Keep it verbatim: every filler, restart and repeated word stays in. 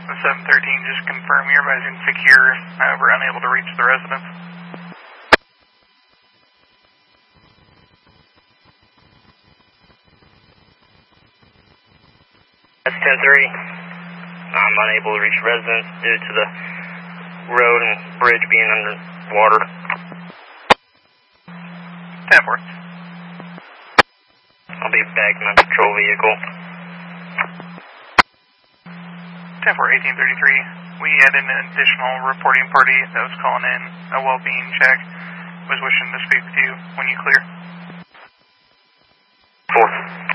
seven thirteen, just confirm you're advising secure, however unable to reach the residence. That's ten three. I'm unable to reach residence due to the road and bridge being under water. ten four. I'll be back in my patrol vehicle. ten four, eighteen thirty-three. We had an additional reporting party that was calling in a well-being check. Was wishing to speak with you when you clear. four.